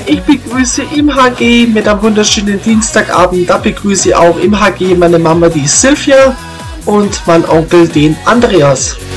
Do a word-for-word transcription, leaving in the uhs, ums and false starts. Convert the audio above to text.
Ich begrüße im H G mit einem wunderschönen Dienstagabend. Da begrüße ich auch im H G meine Mama, die Silvia, und mein Onkel, den Andreas.